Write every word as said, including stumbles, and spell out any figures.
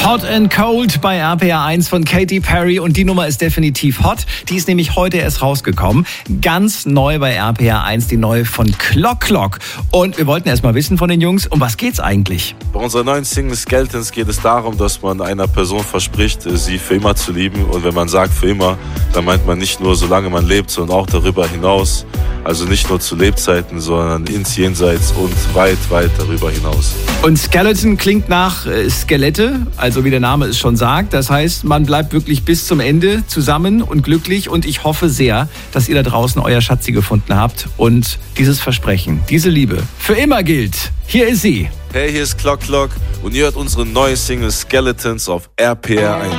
Hot and Cold bei R P R eins von Katy Perry und die Nummer ist definitiv hot. Die ist nämlich heute erst rausgekommen. Ganz neu bei R P R eins, die neue von Clock Clock. Und wir wollten erst mal wissen von den Jungs, um was geht's eigentlich? Bei unserer neuen Single Skeletons geht es darum, dass man einer Person verspricht, sie für immer zu lieben. Und wenn man sagt für immer, dann meint man nicht nur, solange man lebt, sondern auch darüber hinaus. Also nicht nur zu Lebzeiten, sondern ins Jenseits und weit, weit darüber hinaus. Und Skeleton klingt nach äh, Skelette, also wie der Name es schon sagt. Das heißt, man bleibt wirklich bis zum Ende zusammen und glücklich. Und ich hoffe sehr, dass ihr da draußen euer Schatzi gefunden habt und dieses Versprechen, diese Liebe für immer gilt. Hier ist sie. Hey, hier ist Clock Clock und ihr hört unsere neue Single Skeletons auf R P R eins.